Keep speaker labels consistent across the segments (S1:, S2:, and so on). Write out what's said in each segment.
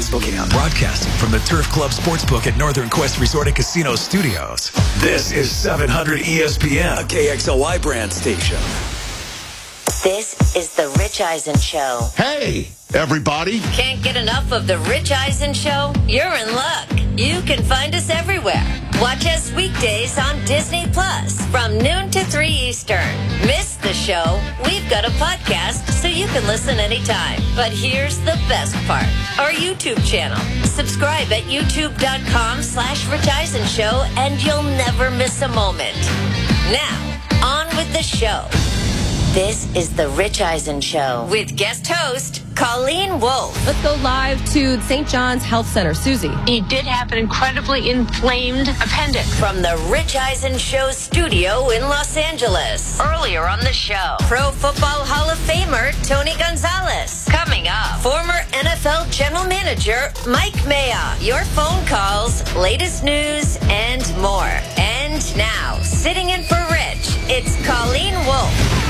S1: Spokane, broadcasting from the Turf Club Sportsbook at Northern Quest Resort and Casino Studios. This is 700 ESPN, a KXLY brand station.
S2: This is the Rich Eisen Show.
S3: Hey, everybody.
S2: Can't get enough of the Rich Eisen Show? You're in luck. You can find us everywhere. Watch us weekdays on Disney Plus from noon to 3 Eastern. Miss the show? We've got a podcast so you can listen anytime. But here's the best part. Our YouTube channel. Subscribe at youtube.com/Rich Eisen Show and you'll never miss a moment. Now, on with the show. This is the Rich Eisen Show with guest host Colleen Wolfe.
S4: Let's go live to St. John's Health Center. Susie.
S5: He did have an incredibly inflamed appendix.
S2: From the Rich Eisen Show studio in Los Angeles. Earlier on the show, Pro Football Hall of Famer Tony Gonzalez. Coming up, former NFL General Manager Mike Maya. Your phone calls, latest news, and more. And now, sitting in for Rich, it's Colleen Wolfe.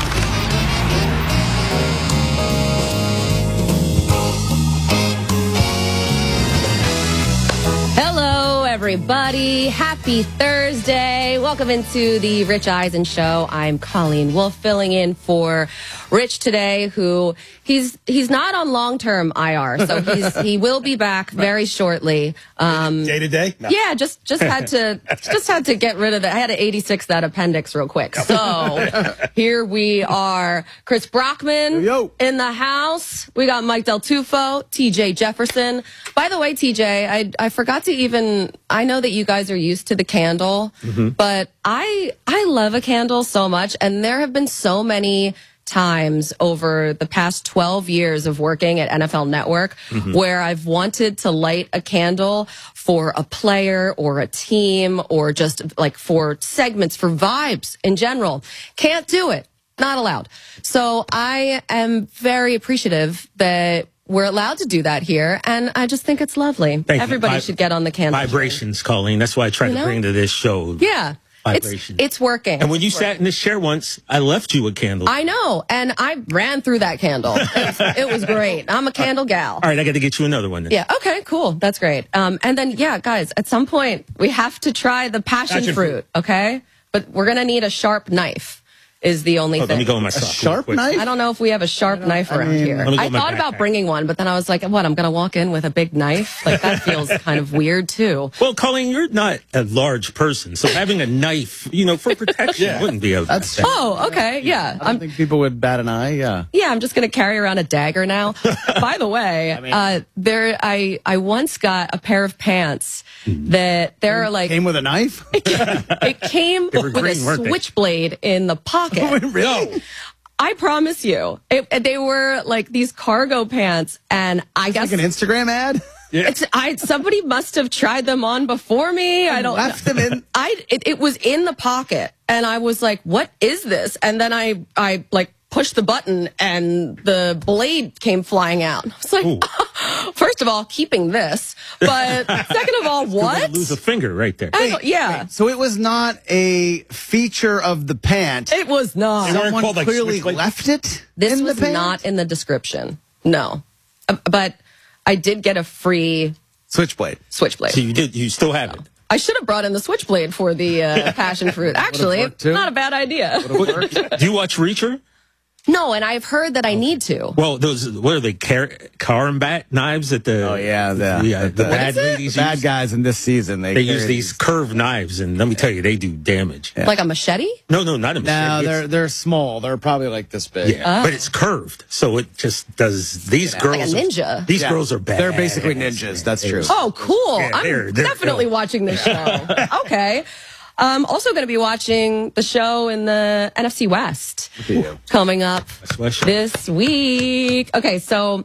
S4: Hello, everybody. Happy Thursday. Welcome into the Rich Eisen Show. I'm Colleen Wolfe, filling in for Rich today, who he's not on long-term IR, so he will be back very shortly.
S3: Day to day? No.
S4: Yeah, just had to get rid of it. I had to 86 that appendix real quick. So here we are. Chris Brockman in the house. We got Mike Del Tufo, TJ Jefferson. By the way, TJ, I forgot to I know that you guys are used to the candle, but I love a candle so much, and there have been so many times over the past 12 years of working at NFL Network where I've wanted to light a candle for a player or a team or just like for segments, for vibes in general. Can't do it. Not allowed. So I am very appreciative that we're allowed to do that here, and I just think it's lovely. Everybody should get on the candle.
S6: Vibrations, Colleen. That's why I tried to bring to this show.
S4: Yeah. It's working.
S6: And when you sat in this chair once, I left you a candle.
S4: I know, and I ran through that candle. It was great. I'm a candle gal.
S6: All right, I got to get you another one then.
S4: Yeah, okay, cool. That's great. And then, yeah, guys, at some point, we have to try the passion fruit, okay? But we're going to need a sharp knife. Is the only thing.
S6: Let me go in my sock.
S3: A sharp knife?
S4: I don't know if we have a sharp knife around here. I thought about bringing one, but then I was like, what, I'm going to walk in with a big knife? Like, that feels kind of weird, too.
S6: Well, Colleen, you're not a large person, so having a knife, for protection wouldn't be a bad thing.
S4: Oh, okay, yeah.
S3: I don't think people would bat an eye, yeah.
S4: Yeah, I'm just going to carry around a dagger now. By the way, I once got a pair of pants that they're like...
S3: Came with a knife?
S4: It came with a switchblade in the pocket.
S3: Really?
S4: I promise you. They were like these cargo pants, and I guess...
S3: Like an Instagram ad?
S6: Yeah.
S4: Somebody must have tried them on before me. I don't
S3: left them in.
S4: It was in the pocket, and I was like, "What is this?" And then I like pushed the button, and the blade came flying out. I was like, first of all, keeping this, but second of all, what?
S6: You're gonna lose a finger right there.
S4: Yeah.
S3: So it was not a feature of the pant.
S4: It was not.
S3: Someone
S6: called, like,
S3: clearly
S6: switchblade?
S3: left it.
S4: This
S3: in
S4: was
S3: the pant?
S4: not in the description. No, but I did get a free
S3: Switchblade.
S4: switchblade.
S6: So you still have it.
S4: I should have brought in the switchblade for the passion fruit. Actually,
S3: worked, too.
S4: not a bad idea.
S6: Do you watch Reacher?
S4: No, and I've heard that I need to.
S6: Well, those, what are they, Carambat knives at the...
S3: Oh, yeah.
S6: The bad ladies
S3: bad
S6: use?
S3: guys in this season.
S6: They use these curved knives, and let me tell you, they do damage.
S4: Like a machete?
S6: No, not a machete.
S3: No, they're small. They're probably like this big.
S6: Yeah, but it's curved, so it just does. These girls,
S4: like a ninja.
S6: These girls are bad.
S3: They're basically ninjas. That's true.
S4: Oh, cool.
S6: Yeah,
S4: I'm
S6: they're
S4: definitely
S6: cool.
S4: watching this show. Okay. Also going to be watching the show in the NFC West coming up this week. Okay, so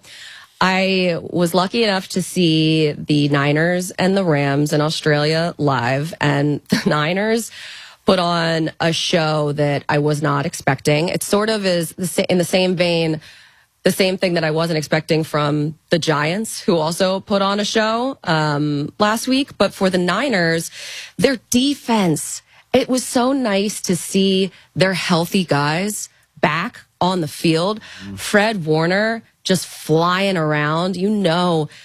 S4: I was lucky enough to see the Niners and the Rams in Australia live, and the Niners put on a show that I was not expecting. It sort of is in the same vein, the same thing that I wasn't expecting from the Giants, who also put on a show last week. But for the Niners, their defense, it was so nice to see their healthy guys back on the field. Fred Warner just flying around.